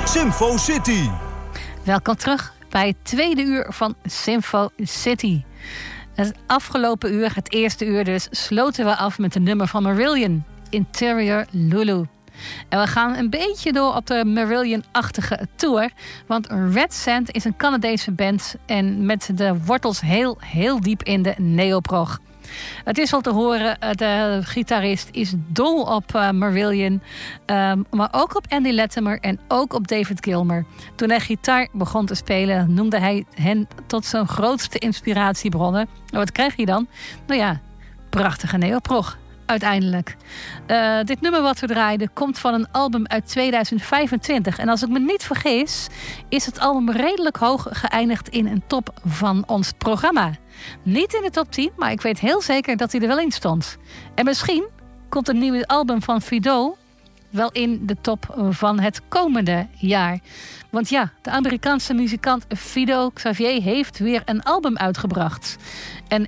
Symfo City. Welkom terug bij het tweede uur van Symfo City. Het afgelopen uur, het eerste uur dus, sloten we af met een nummer van Marillion, Interior Lulu. En we gaan een beetje door op de Marillion-achtige tour. Want Red Sand is een Canadese band en met de wortels heel diep in de neoprog. Het is al te horen, de gitarist is dol op Marillion. Maar ook op Andy Latimer en ook op David Gilmour. Toen hij gitaar begon te spelen, noemde hij hen tot zijn grootste inspiratiebronnen. En wat krijg je dan? Nou ja, prachtige neoprog. Uiteindelijk. Dit nummer wat we draaiden komt van een album uit 2025. En als ik me niet vergis, is het album redelijk hoog geëindigd in een top van ons programma. Niet in de top 10, maar ik weet heel zeker dat hij er wel in stond. En misschien komt een nieuwe album van Fido wel in de top van het komende jaar. Want ja, de Amerikaanse muzikant Fido Xavier heeft weer een album uitgebracht. En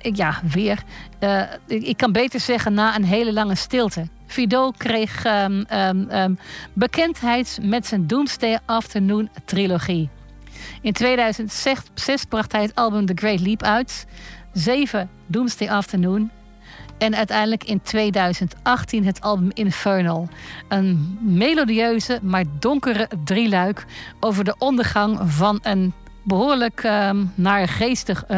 ik kan beter zeggen na een hele lange stilte. Fido kreeg bekendheid met zijn Doomsday Afternoon trilogie. In 2006 bracht hij het album The Great Leap uit. 7 Doomsday Afternoon. En uiteindelijk in 2018 het album Infernal. Een melodieuze, maar donkere drieluik over de ondergang van een behoorlijk naargeestig